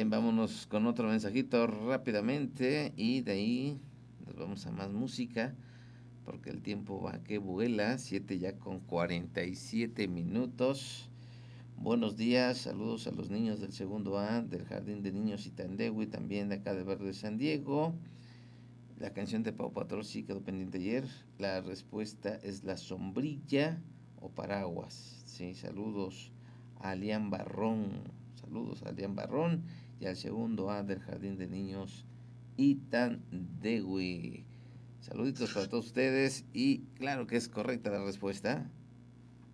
vámonos con otro mensajito rápidamente y de ahí nos vamos a más música porque el tiempo va que vuela, 7 ya con 47 minutos. Buenos días, saludos a los niños del segundo A, del Jardín de Niños Itandewi, también de acá de Verde San Diego. La canción de Pau Patrol sí quedó pendiente ayer. La respuesta es la sombrilla o paraguas. Sí, saludos a Alian Barrón. Saludos a Alian Barrón y al segundo A del Jardín de Niños Itandewi. Saluditos para todos ustedes y claro que es correcta la respuesta.